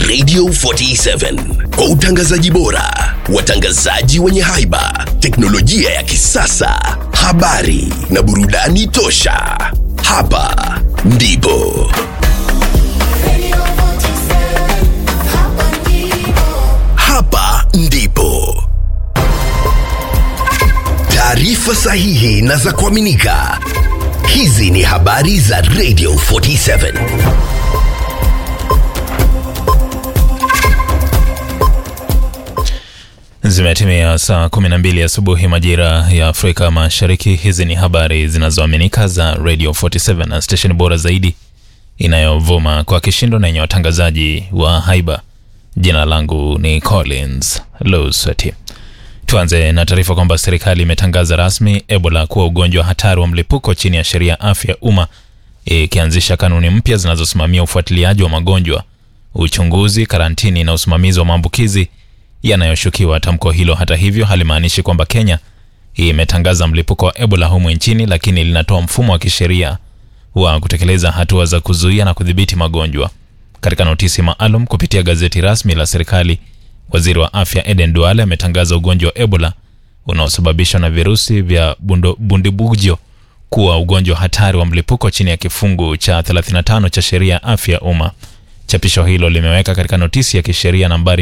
Radio 47 kwa utangazaji bora, watangazaji wenye haiba, teknolojia ya kisasa, habari na burudani tosha. Hapa ndipo taarifa sahihi na za kuaminika. Hizi ni habari za Radio 47. Zimetimia saa 12 asubuhi majira ya Afrika Mashariki. Hizi ni habari zinazoaminika za Radio 47 na station bora zaidi inayovuma kwa kishindo na yenye watangazaji wa haiba. Jina langu ni Collins Lusweti. Tuanze na taarifa kwamba serikali imetangaza rasmi Ebola kuwa ugonjwa hatari wa mlipuko chini ya sheria ya afya umma, ikianzisha kanuni mpya zinazosimamia ufuatiliaji wa magonjwa, uchunguzi, karantini na usimamizi wa maambukizi yanayoshukiwa. Tamko hilo hata hivyo halimaanishi kwamba Kenya imetangaza mlipuko wa Ebola humu nchini, lakini linatoa mfumo wa kisheria wa kutekeleza hatua za kuzuia na kudhibiti magonjwa. Katika notisi maalum kupitia gazeti rasmi la serikali, Waziri wa Afya Eden Duale ametangaza ugonjwa wa Ebola unaosababishwa na virusi vya Bundibugyo kuwa ugonjwa hatari wa mlipuko chini ya kifungu cha 35 cha sheria ya afya umma. Chapisho hilo limeweka katika notisi ya kisheria nambari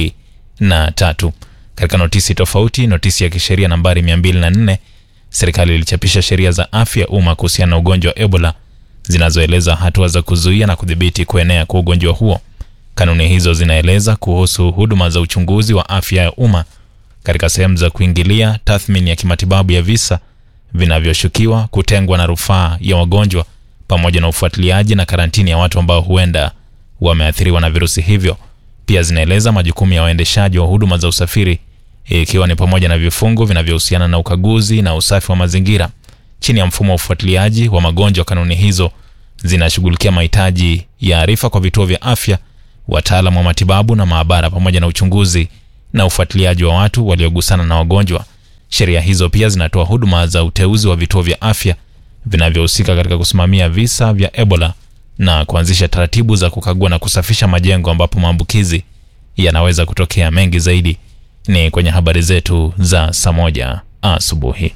203. Katika notisi tofauti, notisi ya kisheria nambari 204, serikali ilichapisha sheria za afya umma kuhusiana na ugonjwa wa Ebola zinazoeleza hatua za kuzuia na kudhibiti kuenea kwa ugonjwa huo. Kanuni hizo zinaeleza kuhusu huduma za uchunguzi wa afya ya umma katika sehemu za kuingilia, tathmini ya kimatibabu ya visa vinavyoshukiwa, kutengwa na rufaa ya wagonjwa, pamoja na ufuatiliaji na karantini ya watu ambao huenda wameathiriwa na virusi hivyo. Pia zinaeleza majukumu ya waendeshaji wa huduma za usafiri, ikiwa ni pamoja na vifungu vinavyohusiana na ukaguzi na usafi wa mazingira. Chini ya mfumo wa ufuatiliaji wa magonjwa, kanuni hizo zinashughulikia mahitaji ya arifa kwa vituo vya afya, wataalamu wa matibabu na maabara, pamoja na uchunguzi na ufuatiliaji wa watu waliogusana na wagonjwa. Sheria hizo pia zinatoa huduma za uteuzi wa vituo vya afya vinavyohusika katika kusimamia visa vya Ebola na kuanzisha taratibu za kukagua na kusafisha majengo ambapo maambukizi yanaweza kutokea. Mengi zaidi ni kwenye habari zetu za saa 1 asubuhi.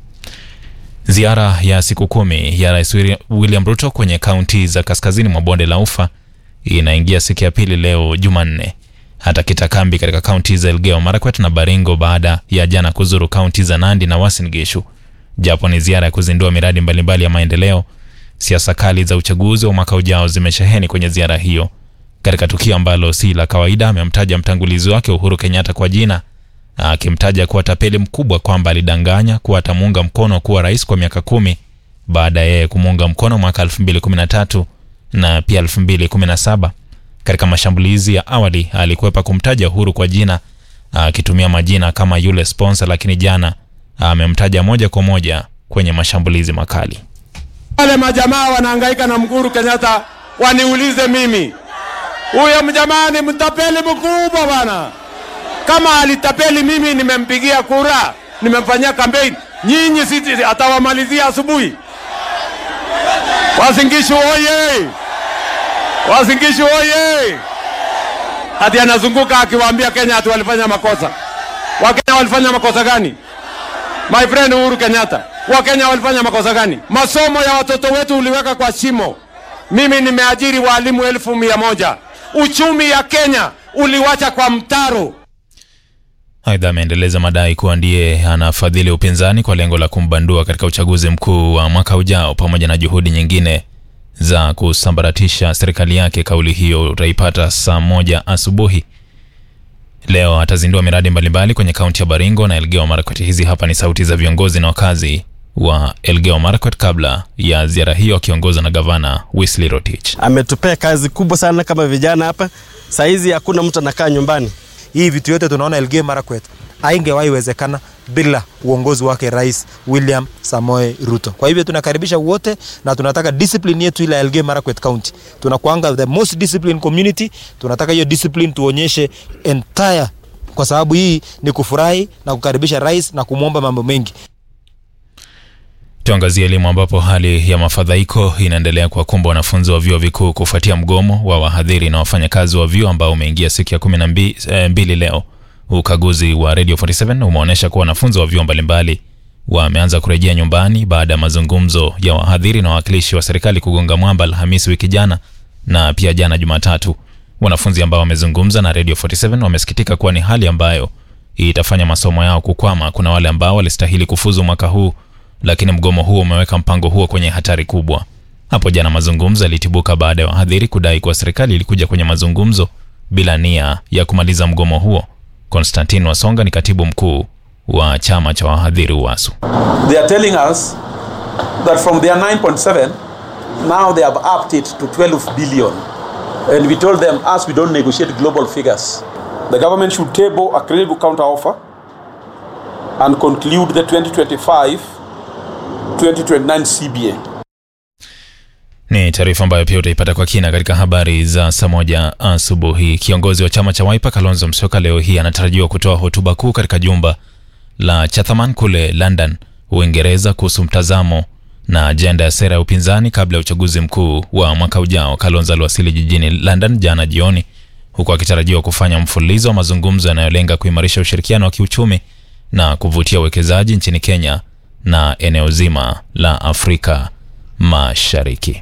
Ziara ya siku 10 ya Rais William Ruto kwenye kaunti za kaskazini mwa bonde la Ufa inaingia siku ya pili leo Jumanne. Hata kitakambi katika kaunti za Elgeyo Marakwet na Baringo baada ya jana kuzuru kaunti za Nandi na Uasin Gishu. Japo ni ziara ya kuzindua miradi mbalimbali ya maendeleo, siasa kali za uchaguzi wa mwaka ujao zimesheheni kwenye ziara hiyo. Katika tukio ambalo si la kawaida, amemtaja mtangulizi wake Uhuru Kenyatta kwa jina, akimtaja kuwa tapeli mkubwa, kwamba alidanganya kuwa atamuunga mkono kuwa rais kwa miaka 10 baada ya yeye kumuunga mkono mwaka 2013 na pia 2017. Katika mashambulizi ya awali alikwepa kumtaja Uhuru kwa jina, akitumia majina kama yule sponsor, lakini jana amemtaja moja kwa moja kwenye mashambulizi makali. Wale majamaa wanahangaika na Uhuru Kenyatta waniulize mimi, huyo mjamaa ni mtapeli mkubwa bwana. Kama alitapeli mimi nimempigia kura, nimemfanyia campaign, nyinyi sisi atawamalizia asubuhi. Uasin Gishu oye! Uasin Gishu oye! Hadi anazunguka akiwaambia Kenya ati walifanya makosa. Wakenya walifanya makosa gani? My friend Uhuru Kenyatta, Wakenya walifanya makosa gani? Masomo ya watoto wetu uliweka kwa shimo. Mimi nimeajiri walimu 1,100. Uchumi ya Kenya uliwacha kwa mtaro. Aidha, ameendeleza madai kuwa ndiye anafadhili upinzani kwa lengo la kumbandua katika uchaguzi mkuu wa mwaka ujao, pamoja na juhudi nyingine za kusambaratisha serikali yake. Kauli hiyo utaipata saa 1 asubuhi. Leo atazindua miradi mbalimbali kwenye kaunti ya Baringo na Elgeyo Marakwet. Hizi hapa ni sauti za viongozi na wakazi wa Elgeyo Marakwet kabla ya ziara hiyo, akiongozwa na gavana Wesley Rotich. Ametupea kazi kubwa sana kama vijana hapa. Saizi hakuna mtu anakaa nyumbani. Hii vitu yote tunaona Elgeyo Marakwet haingewahi wezekana bila uongozi wake Rais William Samoei Ruto. Kwa hivyo tunakaribisha wote na tunataka discipline yetu ile Elgeyo Marakwet County. Tunakuanga the most disciplined community. Tunataka hiyo discipline tuonyeshe entire, kwa sababu hii ni kufurahi na kukaribisha rais na kumwomba mambo mengi. Tuangazie elimu ambapo hali ya mafadhaiko inaendelea kuwakumba wanafunzi wa vyuo vikuu kufuatia mgomo wa wahadhiri na wafanyakazi wa vyuo ambao umeingia siku ya 12 leo. Ukaguzi wa Radio 47 umeonyesha kuwa wanafunzi wa vyuo mbalimbali wameanza kurejea nyumbani baada ya mazungumzo ya wahadhiri na wawakilishi wa serikali kugonga mwamba Alhamisi wiki jana na pia jana Jumatatu. Wanafunzi ambao wamezungumza na Radio 47 wamesikitika kuwa ni hali ambayo itafanya masomo yao kukwama. Kuna wale ambao walistahili kufuzu mwaka huu, lakini mgomo huo umeweka mpango huo kwenye hatari kubwa. Hapo jana mazungumzo yalitibuka baada ya wahadhiri kudai kuwa serikali ilikuja kwenye mazungumzo bila nia ya kumaliza mgomo huo. Konstantin Wasonga ni katibu mkuu wa chama cha wahadhiri UASU. They are telling us that from their 9.7 now they have upped it to 12 billion. And we told them, as we don't negotiate global figures, the government should table a credible counter offer and conclude the 2025-2029 CBA. Ni taarifa ambayo pia utaipata kwa kina katika habari za saa 1 asubuhi. Kiongozi wa chama cha Wiper Kalonzo Musyoka leo hii anatarajiwa kutoa hotuba kuu katika jumba la Chatham kule London, Uingereza, kuhusu mtazamo na ajenda ya sera ya upinzani kabla ya uchaguzi mkuu wa mwaka ujao. Kalonzo aliwasili jijini London jana jioni, huku akitarajiwa kufanya mfululizo wa mazungumzo yanayolenga kuimarisha ushirikiano wa kiuchumi na kuvutia uwekezaji nchini Kenya na eneo zima la Afrika Mashariki.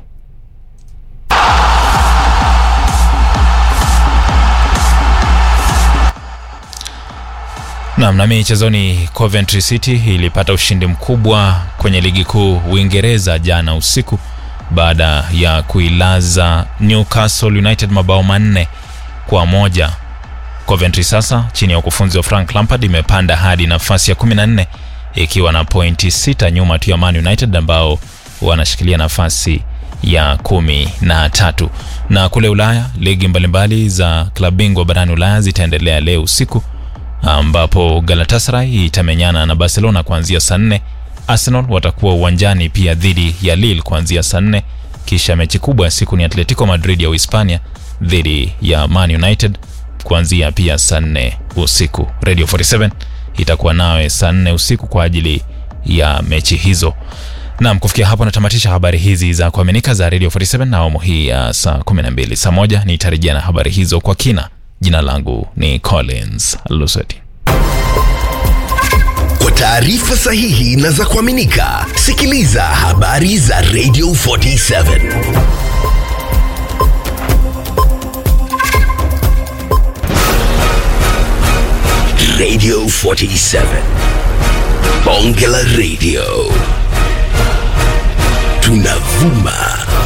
Na michezoni, Coventry City ilipata ushindi mkubwa kwenye ligi kuu Uingereza jana usiku baada ya kuilaza Newcastle United mabao 4-1. Coventry sasa chini ya ukufunzi wa Frank Lampard imepanda hadi nafasi ya 14 ikiwa na pointi 6 nyuma tu ya Man United ambao wanashikilia nafasi ya 13. Na kule Ulaya, ligi mbalimbali za klabu bingwa barani Ulaya zitaendelea leo usiku, ambapo Galatasaray itamenyana na Barcelona kuanzia saa 4. Arsenal watakuwa uwanjani pia dhidi ya Lille kuanzia saa 4. Kisha mechi kubwa ya siku ni Atletico Madrid ya Uhispania dhidi ya Man United kuanzia pia saa 4 usiku. Radio 47 itakuwa nawe saa 4 usiku kwa ajili ya mechi hizo. Naam, kufikia hapo natamatisha habari hizi za kuaminika za Radio 47 na awamu hii ya saa 12. Saa 1 nitarejea na habari hizo kwa kina. Jina langu ni Collins Luseti. Kwa taarifa sahihi na za kuaminika, sikiliza habari za Radio 47. Radio 47. Bonge la Radio. Tunavuma